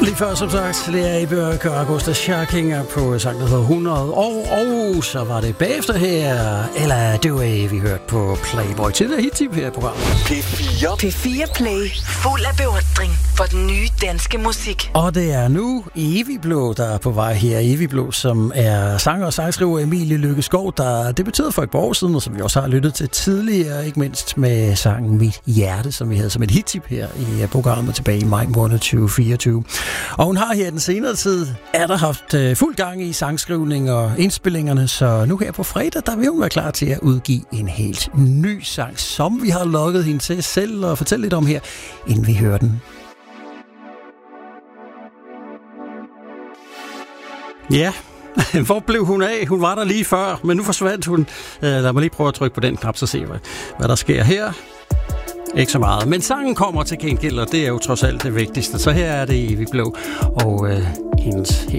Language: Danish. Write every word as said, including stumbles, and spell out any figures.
Lige før, som sagt, Lea Ebøk og Augusta Scharkinger på sang, der hedder hundrede. Og, og så var det bagefter her, Ella Dewey, vi hørte på Playboy. Til det hit-tip her i programmet. P fire. P fire Play. Fuld af beundring for den nye danske musik. Og det er nu Evig Blå, der er på vej her. Evig Blå, som er sanger og sangskriver Emilie Lykke Skov, der debuterede for et par år siden, og som vi også har lyttet til tidligere, ikke mindst med sangen Mit Hjerte, som vi havde som et hit-tip her i programmet tilbage i maj måned tyve fireogtyve. Og hun har her den senere tid er der haft øh, fuld gang i sangskrivning og indspillingerne, så nu her på fredag, der vil hun være klar til at udgive en helt ny sang, som vi har lukket hende til selv og fortælle lidt om her, inden vi hører den. Ja, hvor blev hun af? Hun var der lige før, men nu forsvandt hun. Lad mig lige prøve at trykke på den knap, så se, hvad, hvad der sker her. Ikke så meget, men sangen kommer til gengæld, og det er jo trods alt det vigtigste. Så her er det Evig Blå, og øh, hendes helt